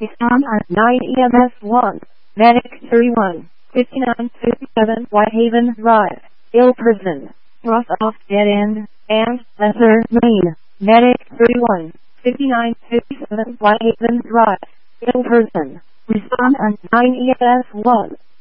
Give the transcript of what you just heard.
Respond on 9 EMS 1. Medic 31, 5957 Whitehaven Drive, ill person, cross off dead end, and lesser main. Medic 31, 5957 Whitehaven Drive, ill person. Respond on 9 EMS 1.